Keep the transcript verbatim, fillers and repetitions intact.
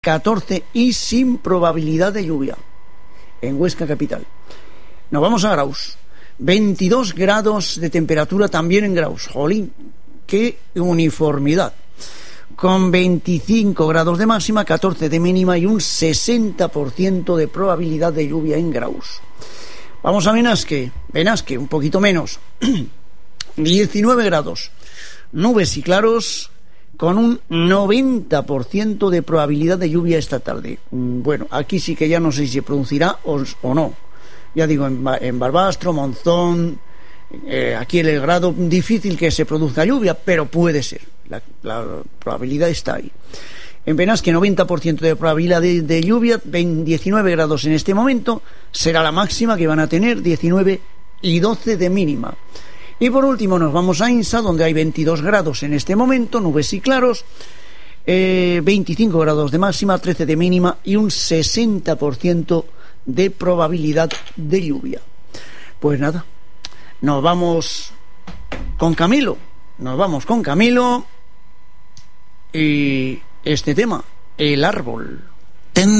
catorce y sin probabilidad de lluvia en Huesca capital. Nos vamos a Graus. veintidós grados de temperatura también en Graus. Jolín, qué uniformidad. Con veinticinco grados de máxima, catorce de mínima y un sesenta por ciento de probabilidad de lluvia en Graus. Vamos a Benasque. Benasque, un poquito menos. diecinueve grados. Nubes y claros con un noventa por ciento de probabilidad de lluvia esta tarde. Bueno, aquí sí que ya no sé si se producirá o, o no. Ya digo, en, en Barbastro, Monzón, eh, aquí en el grado, difícil que se produzca lluvia, pero puede ser. La, la probabilidad está ahí. En Benasque, noventa por ciento de probabilidad de, de lluvia, diecinueve grados en este momento, será la máxima que van a tener, diecinueve y doce de mínima. Y por último nos vamos a Insa, donde hay veintidós grados en este momento, nubes y claros, eh, veinticinco grados de máxima, trece de mínima y un sesenta por ciento de probabilidad de lluvia. Pues nada, nos vamos con Camilo, nos vamos con Camilo y este tema, el árbol.